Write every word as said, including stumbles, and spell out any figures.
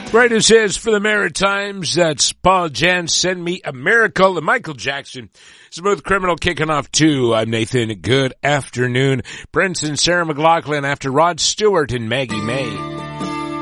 Writer says for the Maritimes, that's Paul Jan, Send Me a Miracle, and Michael Jackson, Smooth Criminal kicking off too. I'm Nathan. Good afternoon. Prince and Sarah McLachlan after Rod Stewart and Maggie May.